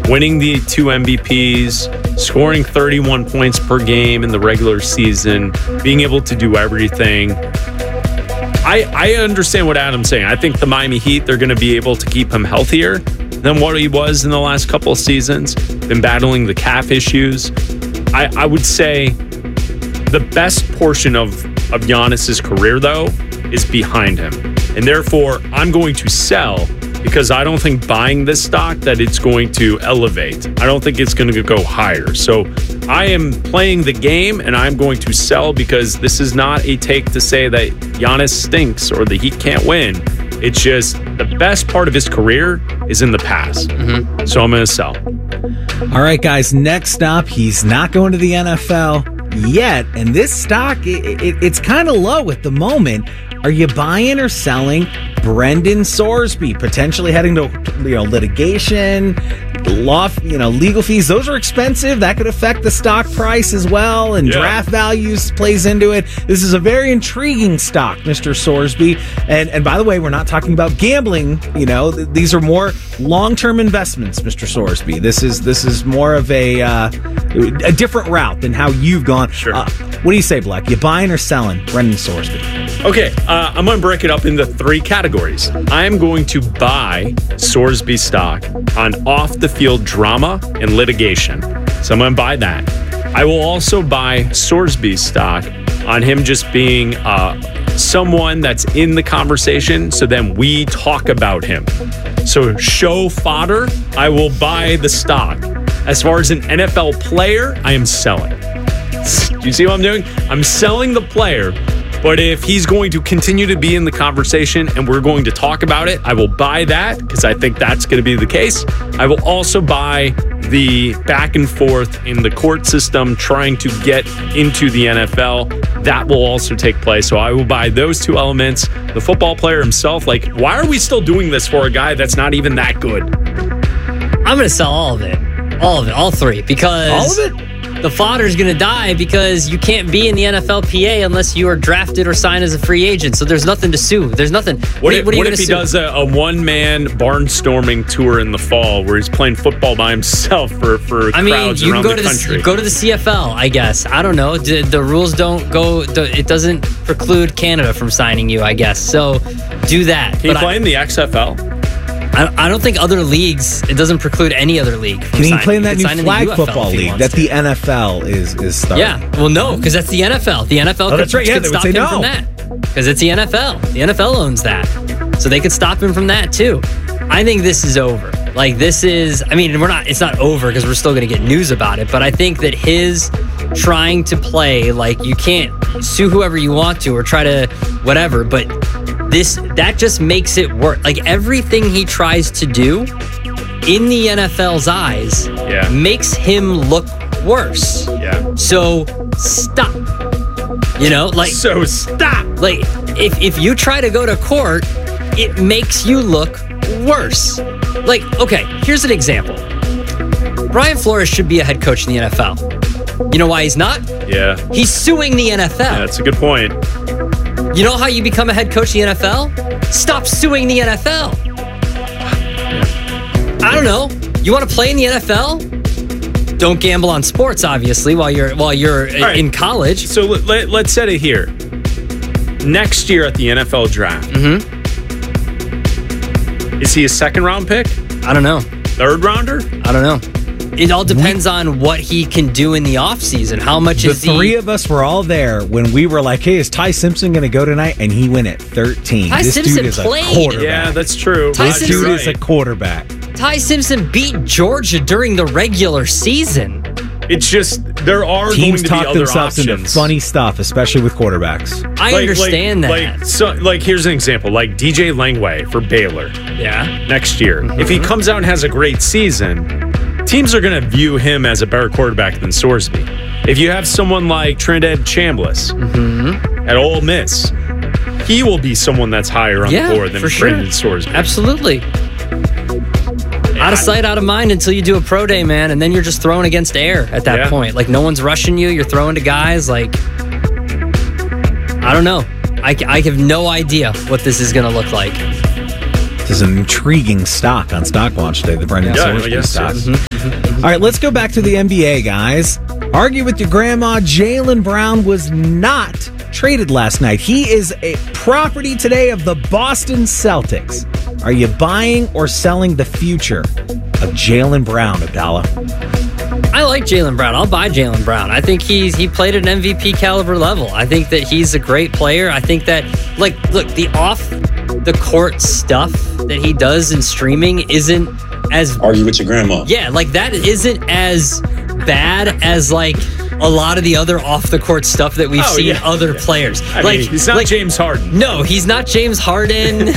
winning the 2 MVPs, scoring 31 points per game in the regular season, being able to do everything. I understand what Adam's saying. I think the Miami Heat, they're going to be able to keep him healthier than what he was in the last couple of seasons, been battling the calf issues. I would say the best portion of Giannis's career, though, is behind him. And therefore, I'm going to sell because I don't think buying this stock that it's going to elevate. I don't think it's going to go higher. So I am playing the game and I'm going to sell because this is not a take to say that Giannis stinks or the Heat can't win. It's just the best part of his career is in the past. Mm-hmm. So I'm going to sell. All right, guys, next up, he's not going to the NFL yet. And this stock, it's kind of low at the moment. Are you buying or selling Brendan Sorsby, potentially heading to litigation, legal fees? Those are expensive. That could affect the stock price as well, and draft values plays into it. This is a very intriguing stock, Mr. Sorsby. And by the way, we're not talking about gambling. These are more long-term investments, Mr. Sorsby. This is more of a different route than how you've gone. Sure. What do you say, Black? You buying or selling Brendan Sorsby? Okay, I'm going to break it up into 3 categories. I'm going to buy Sorsby stock on off-the-field drama and litigation. So I'm going to buy that. I will also buy Sorsby stock on him just being someone that's in the conversation, so then we talk about him. So show fodder, I will buy the stock. As far as an NFL player, I am selling. Do you see what I'm doing? I'm selling the player. But if he's going to continue to be in the conversation and we're going to talk about it, I will buy that because I think that's going to be the case. I will also buy the back and forth in the court system trying to get into the NFL. That will also take place. So I will buy those 2 elements. The football player himself, why are we still doing this for a guy that's not even that good? I'm going to sell all of it. All 3. Because all of it? The fodder is going to die because you can't be in the NFLPA unless you are drafted or signed as a free agent. So there's nothing to sue. There's nothing. What if he does a one-man barnstorming tour in the fall where he's playing football by himself for crowds around the country? You go to the CFL, I guess. I don't know. The rules don't go. It doesn't preclude Canada from signing you, I guess. So do that. Can you play in the XFL? I don't think other leagues, it doesn't preclude any other league from Can he signing. play in that new flag football league that the NFL is starting? Yeah, well, no, because that's the NFL. The NFL could stop him from that because it's the NFL. The NFL owns that. So they could stop him from that, too. I think this is over. It's not over because we're still going to get news about it, but I think that his trying to play, you can't sue whoever you want to or try to whatever, but that just makes it work. Everything he tries to do in the NFL's eyes makes him look worse. Yeah. So stop. So stop. If you try to go to court, it makes you look worse. Okay, here's an example. Brian Flores should be a head coach in the NFL. You know why he's not? Yeah. He's suing the NFL. Yeah, that's a good point. You know how you become a head coach in the NFL? Stop suing the NFL. I don't know. You want to play in the NFL? Don't gamble on sports, obviously, while you're in college. So let's set it here. Next year at the NFL draft, is he a 2nd-round pick? I don't know. 3rd rounder? I don't know. It all depends on what he can do in the offseason. How much is he... The 3 of us were all there when we were like, hey, is Ty Simpson going to go tonight? And he went at 13. Ty Simpson dude is played. A quarterback. Yeah, that's true. This dude is a quarterback. Ty Simpson beat Georgia during the regular season. It's just, there are Teams going to be talk other themselves options. into funny stuff, especially with quarterbacks. I understand that. Here's an example. DJ Langway for Baylor. Yeah. Next year. Mm-hmm. If he comes out and has a great season, teams are going to view him as a better quarterback than Sorsby. If you have someone like Trinidad Chambliss at Ole Miss, he will be someone that's higher on the board than Brendan Sorsby. Absolutely. Out of sight, out of mind until you do a pro day, man, and then you're just throwing against air at that point. No one's rushing you. You're throwing to guys. I don't know. I have no idea what this is going to look like. This is an intriguing stock on Stockwatch today, the Brendan Sorsby stock. All right, let's go back to the NBA, guys. Argue with your grandma. Jaylen Brown was not traded last night. He is a property today of the Boston Celtics. Are you buying or selling the future of Jaylen Brown, Abdallah? I like Jaylen Brown. I'll buy Jaylen Brown. I think he played at an MVP caliber level. I think that he's a great player. I think that, look, the off the court stuff that he does in streaming isn't as... Argue with your grandma. Yeah, that isn't as bad as, a lot of the other off-the-court stuff that we've seen other players. I mean, he's not James Harden. No, he's not James Harden.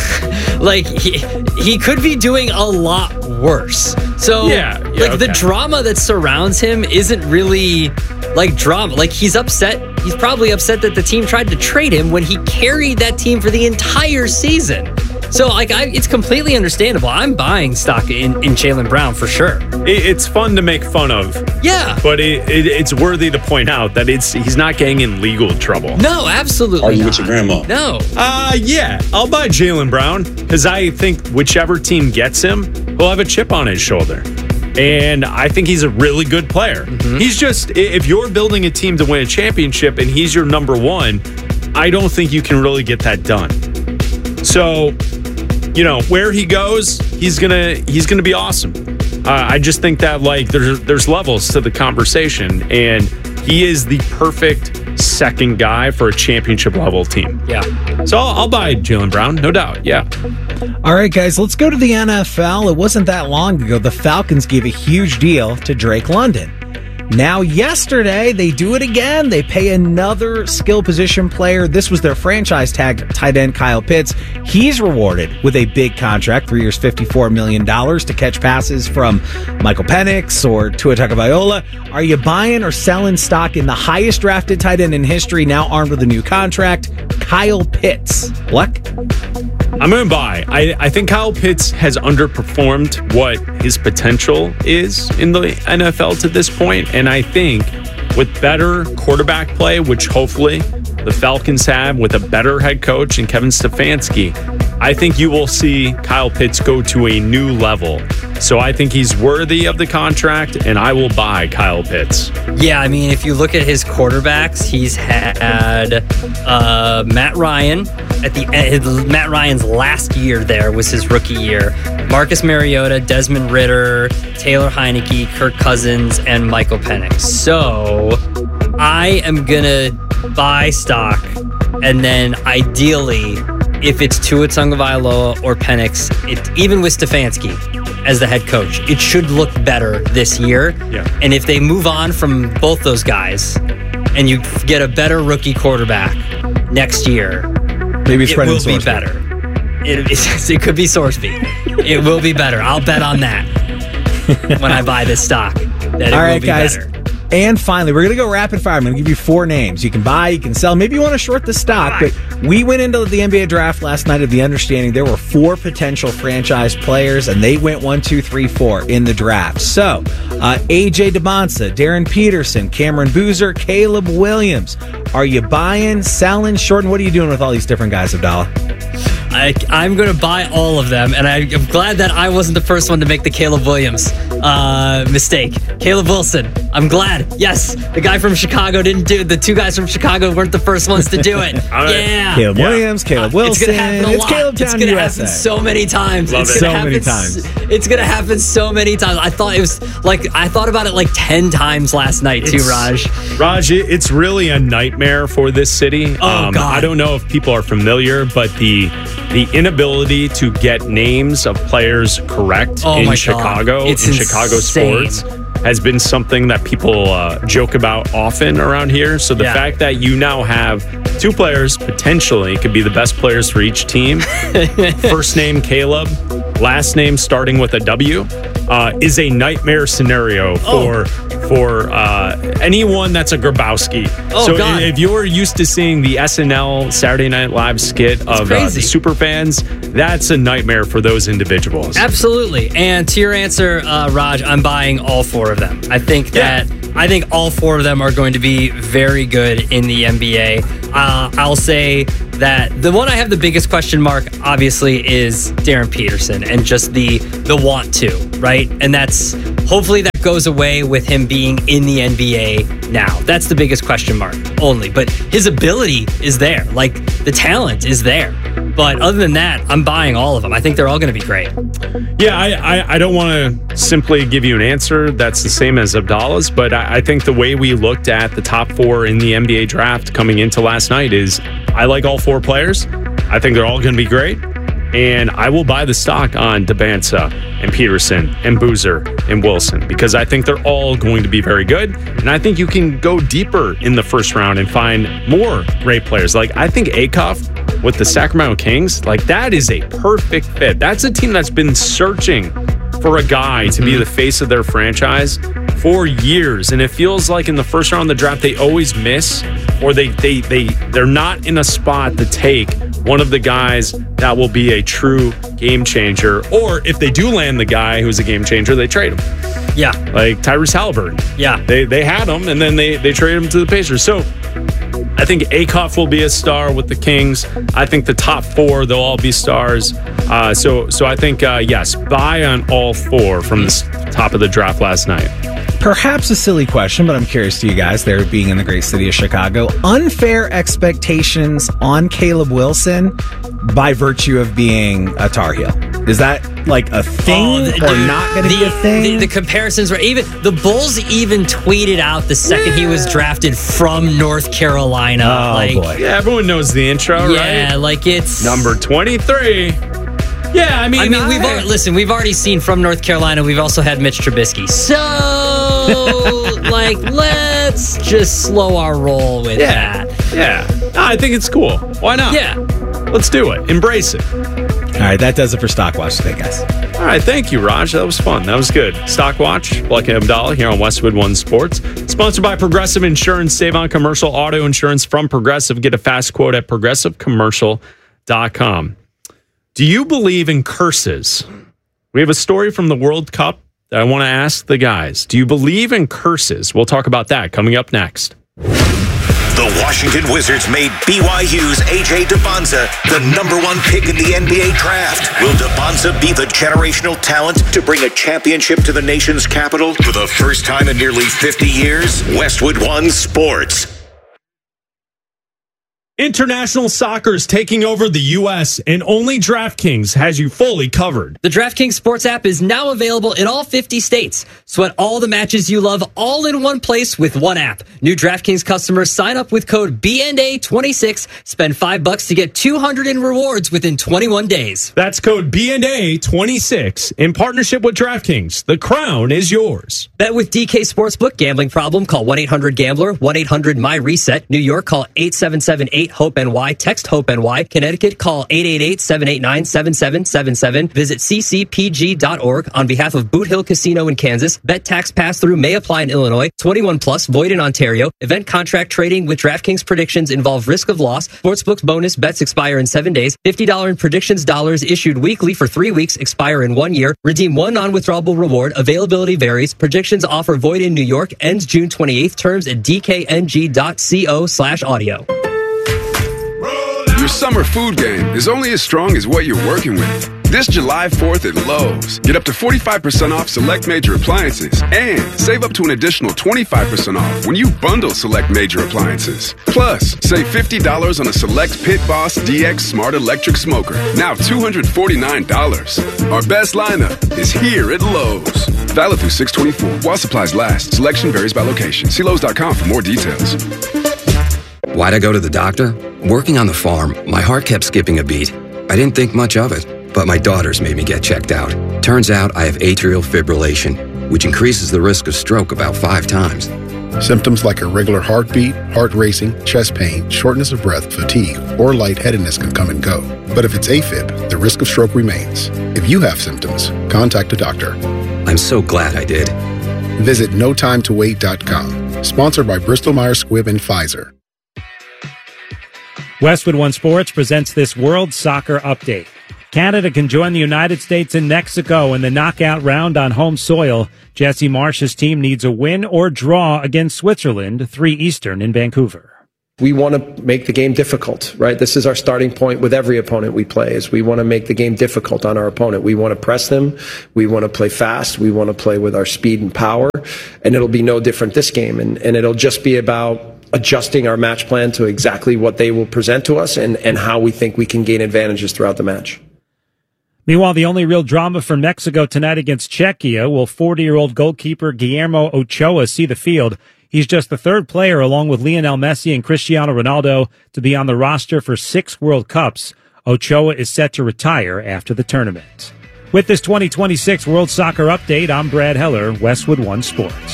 He could be doing a lot worse. So, the drama that surrounds him isn't really, drama. He's upset. He's probably upset that the team tried to trade him when he carried that team for the entire season. So, it's completely understandable. I'm buying stock in Jaylen Brown for sure. It's fun to make fun of. Yeah. But it's worthy to point out that he's not getting in legal trouble. No, absolutely Argue with your grandma. No. Yeah. I'll buy Jaylen Brown because I think whichever team gets him, he'll have a chip on his shoulder. And I think he's a really good player. Mm-hmm. He's just, if you're building a team to win a championship and he's your number one, I don't think you can really get that done. So, where he goes, he's gonna be awesome. I just think that there's levels to the conversation, and he is the perfect second guy for a championship level team. Yeah. So I'll buy Jaylen Brown, no doubt. Yeah. All right, guys, let's go to the NFL. It wasn't that long ago the Falcons gave a huge deal to Drake London. Now, yesterday, they do it again. They pay another skill position player. This was their franchise tag tight end, Kyle Pitts. He's rewarded with a big contract, 3 years, $54 million to catch passes from Michael Penix or Tua Tagovailoa. Are you buying or selling stock in the highest drafted tight end in history, now armed with a new contract, Kyle Pitts? What? I'm going to buy. I think Kyle Pitts has underperformed what his potential is in the NFL to this point. And I think with better quarterback play, which hopefully the Falcons have with a better head coach and Kevin Stefanski, I think you will see Kyle Pitts go to a new level. So I think he's worthy of the contract, and I will buy Kyle Pitts. Yeah, I mean, if you look at his quarterbacks, he's had Matt Ryan. Matt Ryan's last year there was his rookie year. Marcus Mariota, Desmond Ridder, Taylor Heineke, Kirk Cousins, and Michael Penix. So I am going to buy stock, and then ideally, if it's Tua Tagovailoa or Penix, even with Stefanski as the head coach, it should look better this year. Yeah. And if they move on from both those guys and you get a better rookie quarterback next year, maybe it's it will be better. It could be Sorsby. It will be better. I'll bet on that when I buy this stock. That All it right, will be guys. Better. And finally, we're going to go rapid fire. I'm going to give you 4 names. You can buy, you can sell. Maybe you want to short the stock. But we went into the NBA draft last night of the understanding there were 4 potential franchise players, and they went 1, 2, 3, 4 in the draft. So, AJ DeBonsa, Darren Peterson, Cameron Boozer, Caleb Williams. Are you buying, selling, shorting? What are you doing with all these different guys, Abdallah? I'm going to buy all of them, and I'm glad that I wasn't the first one to make the Caleb Williams mistake. Caleb Wilson, I'm glad. Yes, the guy from Chicago didn't do it. The 2 guys from Chicago weren't the first ones to do it. Yeah. Caleb Williams, Caleb Wilson. It's going to happen a lot. Caleb Town, it's going to USA. happen so many times. Love it's it. gonna So many happen times. It's going to happen so many times. I thought about it 10 times last night too, Raj. Raj, it's really a nightmare for this city. Oh, God. I don't know if people are familiar, but the inability to get names of players correct in Chicago, in Chicago sports, has been something that people joke about often around here. So the fact that you now have 2 players potentially could be the best players for each team, first name Caleb, last name starting with a W, is a nightmare scenario for anyone that's a Grabowski. God. If you're used to seeing the SNL Saturday Night Live skit of the Superfans, that's a nightmare for those individuals. Absolutely. And to your answer, Raj, I'm buying all 4 of them. I think all 4 of them are going to be very good in the NBA. I'll say that the one I have the biggest question mark, obviously, is Darren Peterson and just the want to, right? And that's hopefully that goes away with him being in the NBA now. That's the biggest question mark only. But his ability is there. Like, the talent is there. But other than that, I'm buying all of them. I think they're all going to be great. Yeah, I don't want to simply give you an answer that's the same as Abdallah's, but I think the way we looked at the top 4 in the NBA draft coming into last night is I like all 4 players. I think they're all going to be great. And I will buy the stock on Debansa and Peterson and Boozer and Wilson because I think they're all going to be very good. And I think you can go deeper in the first round and find more great players. Like, I think Acuff with the Sacramento Kings, like, that is a perfect fit. That's a team that's been searching for a guy to be the face of their franchise for years. And it feels like in the first round of the draft, they always miss, or they're not in a spot to take one of the guys that will be a true game changer. Or if they do land the guy who's a game changer, they trade him. Yeah. Like Tyrese Halliburton. Yeah. They had him, and then they traded him to the Pacers. So I think Acuff will be a star with the Kings. I think the top 4, they'll all be stars. So I think, yes, buy on all 4 from the top of the draft last night. Perhaps a silly question, but I'm curious to you guys, there being in the great city of Chicago, unfair expectations on Caleb Wilson by virtue of being a Tar Heel. Is that like a thing or not going to be a thing? The comparisons were even, the Bulls even tweeted out the second he was drafted from North Carolina. Oh, boy. Yeah, everyone knows the intro, right? Yeah, like it's... Number 23. Yeah, I mean, we've already seen from North Carolina. We've also had Mitch Trubisky. So, like, let's just slow our roll with that. Yeah. No, I think it's cool. Why not? Yeah. Let's do it. Embrace it. All right, that does it for Stock Watch today, guys. All right, thank you, Raj. That was fun. That was good. Stock Watch, Lucky Abdallah here on Westwood One Sports. Sponsored by Progressive Insurance. Save on commercial auto insurance from Progressive. Get a fast quote at progressivecommercial.com. Do you believe in curses? We have a story from the World Cup that I want to ask the guys. Do you believe in curses? We'll talk about that coming up next. The Washington Wizards made BYU's A.J. Debonza the #1 pick in the NBA draft. Will Debonza be the generational talent to bring a championship to the nation's capital for the first time in nearly 50 years? Westwood One Sports. International soccer is taking over the U.S., and only DraftKings has you fully covered. The DraftKings Sports app is now available in all 50 states. Sweat all the matches you love all in one place with one app. New DraftKings customers sign up with code BNA26. Spend $5 to get $200 in rewards within 21 days. That's code BNA26 in partnership with DraftKings. The crown is yours. Bet with DK Sportsbook. Gambling problem? Call 1-800-GAMBLER. 1-800-MY-RESET. New York, call 877-8-HOPE-NY. Text HOPE-NY. Connecticut, call 888-789-7777. Visit ccpg.org. On behalf of Boot Hill Casino in Kansas, bet tax pass-through may apply in Illinois. 21 plus, void in Ontario. Event contract trading with DraftKings predictions involve risk of loss. Sportsbook bonus bets expire in 7 days. $50 in predictions dollars issued weekly for 3 weeks, expire in 1 year. Redeem one non-withdrawable reward. Availability varies. Predictions offer void in New York. Ends June 28th. Terms at dkng.co/audio. Your summer food game is only as strong as what you're working with. This July 4th at Lowe's, get up to 45% off select major appliances and save up to an additional 25% off when you bundle select major appliances. Plus, save $50 on a select Pit Boss DX Smart Electric Smoker, now $249. Our best lineup is here at Lowe's. Valid through 6/24. While supplies last. Selection varies by location. See Lowe's.com for more details. Why'd I go to the doctor? Working on the farm, my heart kept skipping a beat. I didn't think much of it, but my daughters made me get checked out. Turns out I have atrial fibrillation, which increases the risk of stroke about 5 times. Symptoms like irregular heartbeat, heart racing, chest pain, shortness of breath, fatigue, or lightheadedness can come and go. But if it's AFib, the risk of stroke remains. If you have symptoms, contact a doctor. I'm so glad I did. Visit NoTimeToWait.com. Sponsored by Bristol-Myers Squibb and Pfizer. Westwood One Sports presents this World Soccer Update. Canada can join the United States and Mexico in the knockout round on home soil. Jesse Marsh's team needs a win or draw against Switzerland, 3 Eastern in Vancouver. we want to make the game difficult, right? This is our starting point with every opponent we play, is we want to make the game difficult on our opponent. We want to press them. We want to play fast. We want to play with our speed and power. And it'll be no different this game. And it'll just be about adjusting our match plan to exactly what they will present to us and how we think we can gain advantages throughout the match. Meanwhile, the only real drama for Mexico tonight against Czechia will 40-year-old goalkeeper Guillermo Ochoa see the field. He's just the third player, along with Lionel Messi and Cristiano Ronaldo, to be on the roster for 6 World Cups. Ochoa is set to retire after the tournament. With this 2026 World Soccer Update, I'm Brad Heller, Westwood One Sports.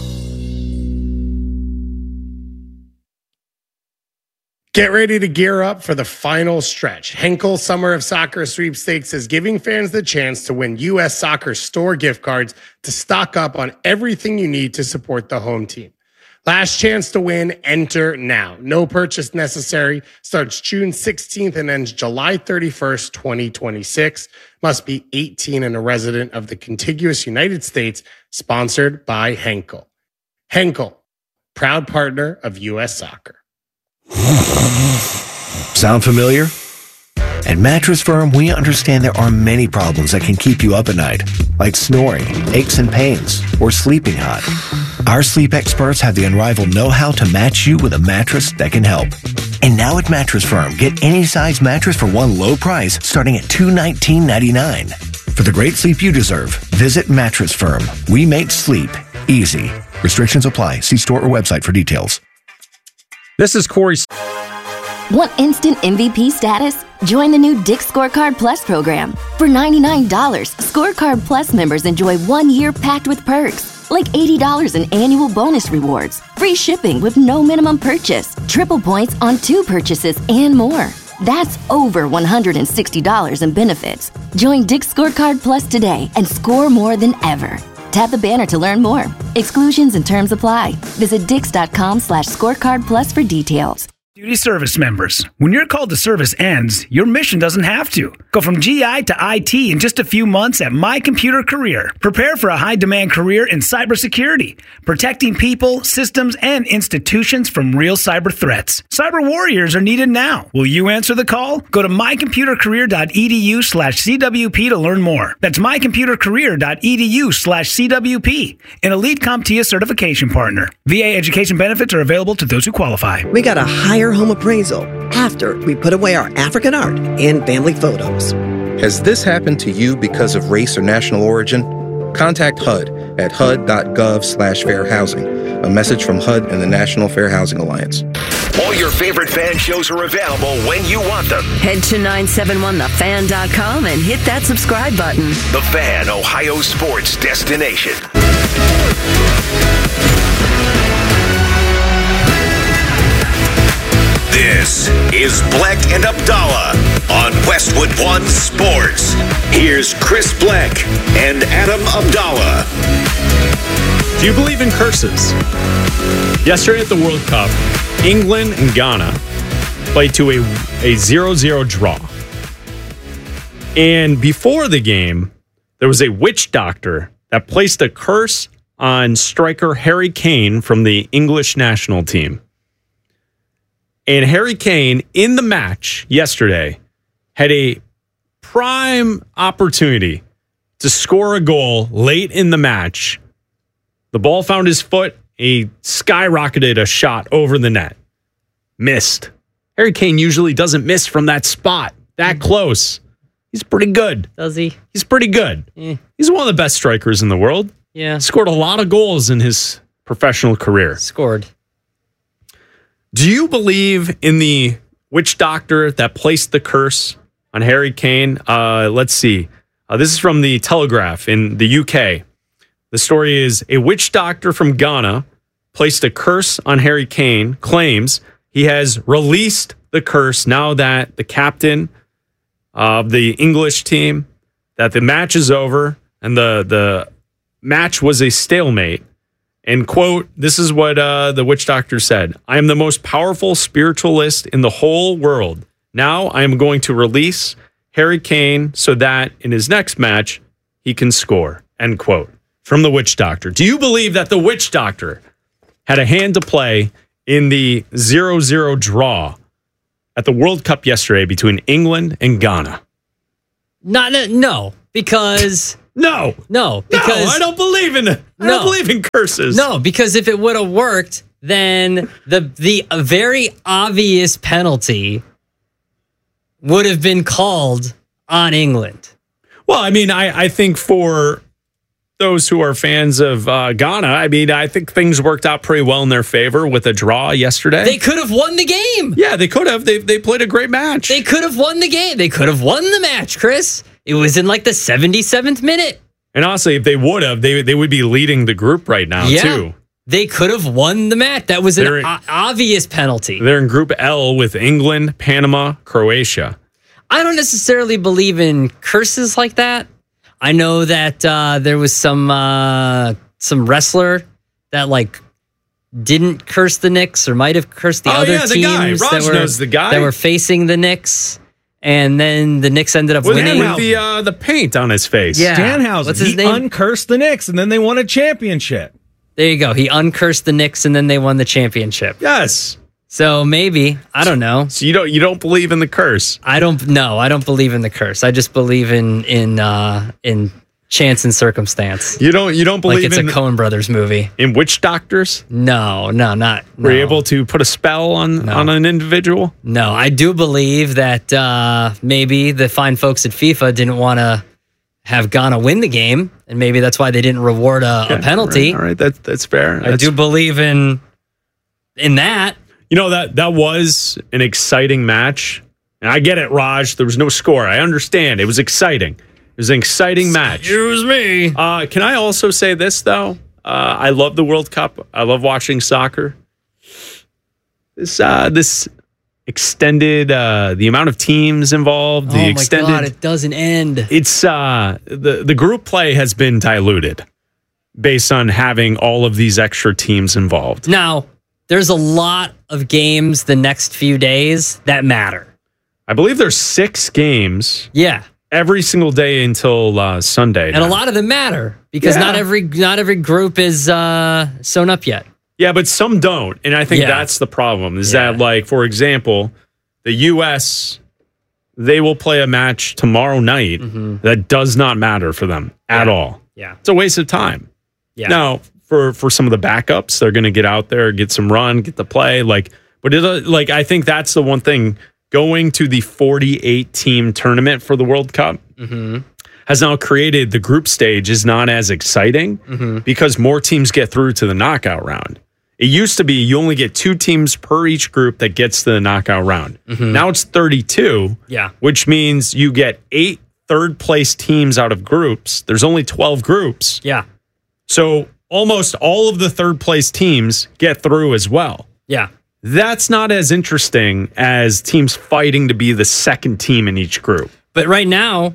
Get ready to gear up for the final stretch. Henkel Summer of Soccer Sweepstakes is giving fans the chance to win U.S. Soccer store gift cards to stock up on everything you need to support the home team. Last chance to win, enter now. No purchase necessary. Starts June 16th and ends July 31st, 2026. Must be 18 and a resident of the contiguous United States. Sponsored by Henkel. Henkel, proud partner of U.S. Soccer. Sound familiar? At Mattress Firm, we understand there are many problems that can keep you up at night, like snoring, aches and pains, or sleeping hot. Our sleep experts have the unrivaled know-how to match you with a mattress that can help. And now at Mattress Firm, get any size mattress for one low price starting at $219.99. For the great sleep you deserve, visit Mattress Firm. We make sleep easy. Restrictions apply. See store or website for details. This is Corey. Want instant MVP status? Join the new Dick's Scorecard Plus program. For $99, Scorecard Plus members enjoy 1 year packed with perks, like $80 in annual bonus rewards, free shipping with no minimum purchase, triple points on 2 purchases, and more. That's over $160 in benefits. Join Dick's Scorecard Plus today and score more than ever. Tap the banner to learn more. Exclusions and terms apply. Visit Dix.com/scorecard plus for details. Duty service members, when your call to service ends, your mission doesn't have to. Go from GI to IT in just a few months at My Computer Career. Prepare for a high-demand career in cybersecurity, protecting people, systems, and institutions from real cyber threats. Cyber warriors are needed now. Will you answer the call? Go to mycomputercareer.edu/CWP to learn more. That's mycomputercareer.edu/CWP, an elite CompTIA certification partner. VA education benefits are available to those who qualify. We got a higher home appraisal after we put away our African art and family photos. Has this happened to you because of race or national origin? Contact HUD at hud.gov/fair housing. A message from HUD and the National Fair Housing Alliance. All your favorite fan shows are available when you want them. Head to 971thefan.com and hit that subscribe button. The Fan, Ohio sports destination. This is Bleck and Abdallah on Westwood One Sports. Here's Chris Bleck and Adam Abdallah. Do you believe in curses? Yesterday at the World Cup, England and Ghana played to a 0-0 draw. And before the game, there was a witch doctor that placed a curse on striker Harry Kane from the English national team. And Harry Kane, in the match yesterday, had a prime opportunity to score a goal late in the match. The ball found his foot. He skyrocketed a shot over the net. Missed. Harry Kane usually doesn't miss from that spot, that close. He's pretty good. Does he? He's pretty good. He's one of the best strikers in the world. Yeah. Scored a lot of goals in his professional career. Scored. Do you believe in the witch doctor that placed the curse on Harry Kane? Let's see. This is from the Telegraph in the UK. The story is a witch doctor from Ghana placed a curse on Harry Kane, claims he has released the curse now that the captain of the English team, that the match is over and the match was a stalemate. And quote, this is what the witch doctor said. I am the most powerful spiritualist in the whole world. Now I am going to release Harry Kane so that in his next match, he can score. End quote. From the witch doctor. Do you believe that the witch doctor had a hand to play in the 0-0 draw at the World Cup yesterday between England and Ghana? No, because no, because I don't believe in it. I don't believe in curses. No, because if it would have worked, then the very obvious penalty would have been called on England. Well, I mean, I think for those who are fans of Ghana, I mean, I think things worked out pretty well in their favor with a draw yesterday. They could have won the game. Yeah, they could have. They played a great match. They could have won the game. They could have won the match, Chris. It was in like the 77th minute. And honestly, if they would have, they would be leading the group right now, too. They could have won the match. That was an obvious penalty. They're in Group L with England, Panama, Croatia. I don't necessarily believe in curses like that. I know that there was some wrestler that like didn't curse the Knicks or might have cursed the other teams that were facing the Knicks, and then the Knicks ended up winning with the paint on his face. Yeah, Danhausen. What's his name? Uncursed the Knicks, and then they won a championship. There you go. He uncursed the Knicks, and then they won the championship. Yes. So maybe, I don't know. So you don't believe in the curse? I don't believe in the curse. I just believe in chance and circumstance. You don't believe like it's a Coen Brothers movie. In witch doctors? No. Were you able to put a spell on an individual? No, I do believe that maybe the fine folks at FIFA didn't want to have Ghana win the game, and maybe that's why they didn't reward a penalty. All right, that's fair. I do believe in that. You know, that was an exciting match. And I get it, Raj. There was no score. I understand. It was exciting. It was an exciting match. Excuse me. Can I also say this, though? I love the World Cup. I love watching soccer. This extended, the amount of teams involved. My God, it doesn't end. It's the group play has been diluted based on having all of these extra teams involved. Now, there's a lot of games the next few days that matter. I believe there's 6 games. Yeah. Every single day until Sunday. And a lot of them matter because not every group is sewn up yet. Yeah, but some don't. And I think that's the problem is that, like, for example, the U.S., they will play a match tomorrow night that does not matter for them at all. Yeah. It's a waste of time. Yeah. Now, for some of the backups, they're going to get out there, get some run, get the play. But I think that's the one thing. Going to the 48-team tournament for the World Cup has now created the group stage is not as exciting because more teams get through to the knockout round. It used to be you only get 2 teams per each group that gets to the knockout round. Now it's 32, which means you get 8 third-place teams out of groups. There's only 12 groups. Yeah. So almost all of the third-place teams get through as well. Yeah. That's not as interesting as teams fighting to be the second team in each group. But right now,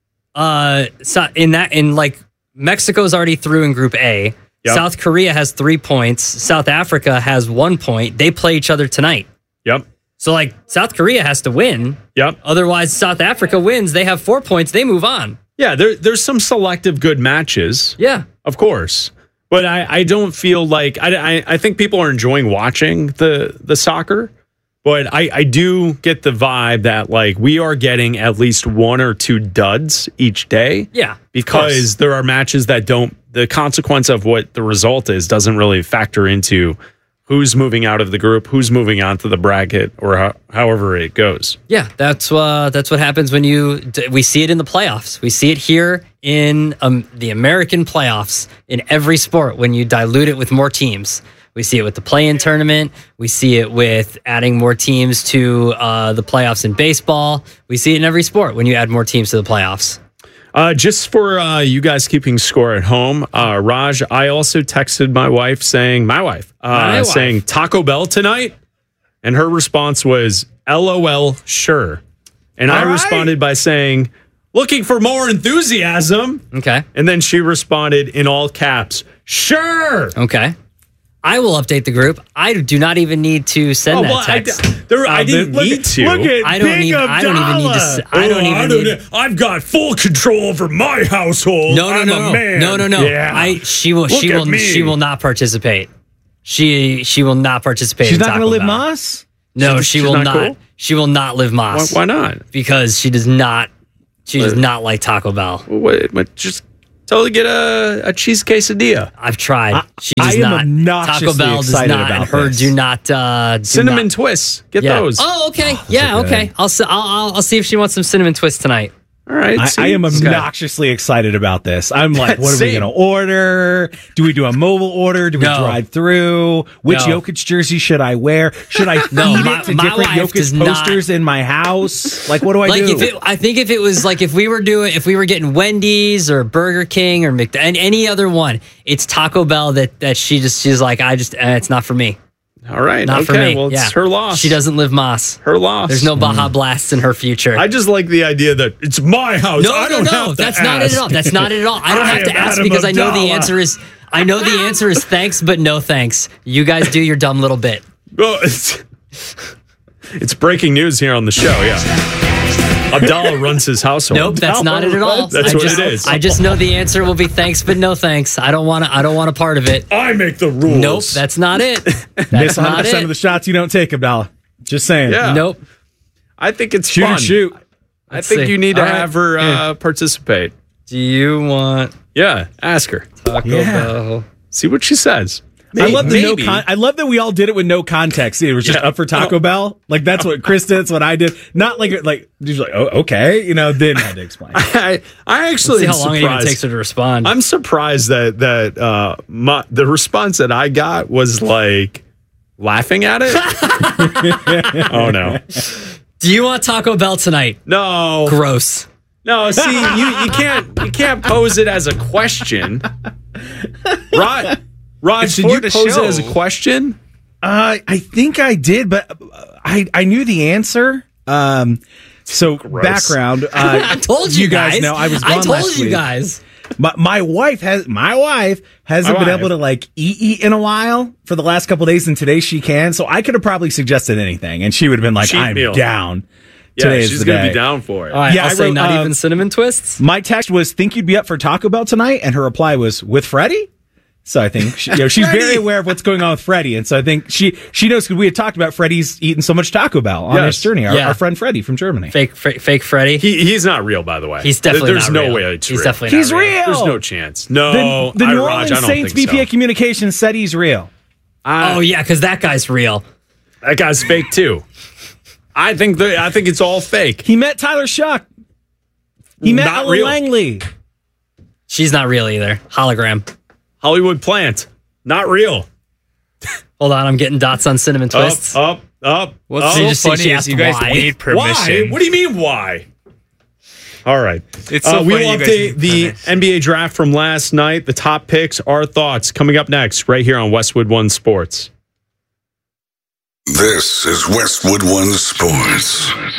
Mexico's already through in Group A. Yep. South Korea has 3 points. South Africa has 1 point. They play each other tonight. Yep. So South Korea has to win. Yep. Otherwise, South Africa wins. They have 4 points. They move on. Yeah, there's some selective good matches. Yeah. Of course. But I don't feel like I think people are enjoying watching the soccer, but I do get the vibe that we are getting at least 1 or 2 duds each day. Yeah, because there are matches that the consequence of what the result is doesn't really factor into who's moving out of the group, who's moving on to the bracket, or however it goes. Yeah, that's what happens when we see it in the playoffs. We see it here in the American playoffs in every sport when you dilute it with more teams. We see it with the play-in tournament. We see it with adding more teams to the playoffs in baseball. We see it in every sport when you add more teams to the playoffs. Just for you guys keeping score at home, Raj, I also texted my wife saying Taco Bell tonight, and her response was LOL, sure. And I responded by saying, looking for more enthusiasm. Okay. And then she responded in all caps, sure. Okay. I will update the group. I do not even need to send that text. I didn't need to. I don't even need to. I've got full control over my household. No. I'm a man. No. Yeah. She will not participate. She will not participate. She's in not Taco going to live Bell. Moss? No, she will not. Cool? She will not live Moss. Why not? Because she does not. She does not like Taco Bell. Wait, just totally get a cheese quesadilla. I've tried. She does I am not. obnoxiously Taco Bell does excited not. about And her this. do not. Do Cinnamon not. twists. Get Yeah. those. Oh, okay. Yeah, okay. I'll see if she wants some cinnamon twists tonight. All right. I am obnoxiously excited about this. I'm like, what are we Same. going to order? Do we do a mobile order? Do we No. drive through? Which No. Jokic jersey should I wear? Should I feed it to my different wife does Jokic not- posters in my house? Like, what do I do? I think if it was like if we were getting Wendy's or Burger King or and any other one, it's Taco Bell that she's like it's not for me. All right. Not okay. for me. Well, it's Yeah. her loss. She doesn't live Moss. Her loss. There's no Baja Blasts in her future. I just like the idea that it's my house. No, I don't have to that's ask. not it at all. That's not it at all. I don't I have to am ask Adam because I know the Abdallah. answer is. I know the answer is thanks, but no thanks. You guys do your dumb little bit. Well, it's breaking news here on the show. Yeah. Abdallah runs his household. Nope, that's not it at all. That's what it is. I just know the answer will be thanks, but no thanks. I don't want a part of it. I make the rules. Nope, that's not it. Miss That's not 100% of it. the shots you don't take, Abdallah. Just saying. Yeah. Nope. I think it's Shoot fun. or shoot. I Let's think see. you need to All right. have her participate. Do you want Yeah, ask her. Taco Bell? See what she says. I love the Maybe. I love that we all did it with no context. It was just Yeah. up for Taco Bell. Like that's what Chris did. That's what I did. Not like she's like, oh, okay, then had to explain. I actually See am how long it even surprised. takes her to respond. I'm surprised that the response that I got was like laughing at it. Oh no. Do you want Taco Bell tonight? No. Gross. No, see, you can't pose it as a question. Raj, did you pose it as a question? I think I did, but I knew the answer. So background. I told you guys know I was gone I told last you week. guys. My wife hasn't been able to like eat in a while for the last couple of days, and today she can. So I could have probably suggested anything, and she would have been like, Cheat "I'm meal. down." Yeah, Today is she's the going to day. be down for it. All right, Yeah, I'll I say wrote, not even cinnamon twists. My text was, "Think you'd be up for Taco Bell tonight?" And her reply was, "With Freddie." So I think she's very aware of what's going on with Freddie, and so I think she knows because we had talked about Freddie's eating so much Taco Bell on his journey. Our friend Freddie from Germany. Fake Freddie. He's not real, by the way. He's definitely There's not no real. way it's He's real. definitely He's not real. There's no chance. No, The New Raj, Orleans I don't Saints think VP so. of Communications said he's real. Oh yeah, because that guy's real. That guy's fake too. I think it's all fake. He met Tyler Shuck. He met Not Ella real. Langley. She's not real either. Hologram. Hollywood plant. Not real. Hold on, I'm getting dots on cinnamon twists. Up. What's up. so Did you just see funny she is asked you guys why? need permission. Why? What do you mean why? All right. It's so we funny will you guys update need the permission. NBA draft from last night. The top picks, our thoughts coming up next right here on Westwood One Sports. This is Westwood One Sports.